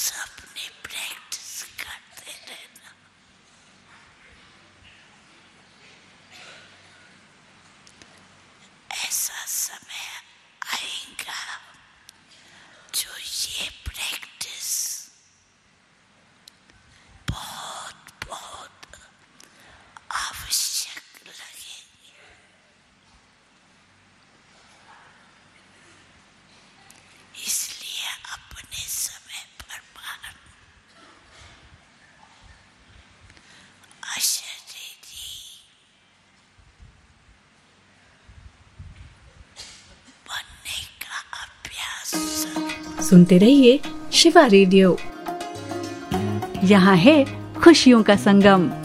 सबने प्रैक्टिस करते रहना। ऐसा समय आएगा जो ये प्रैक्टिस बहुत बहुत आवश्यक लगेगी। इसलिए अपने समय पर मान। अशरीरी बनने का अभ्यास। सुनते रहिए शिवा रेडियो। यहाँ है खुशियों का संगम।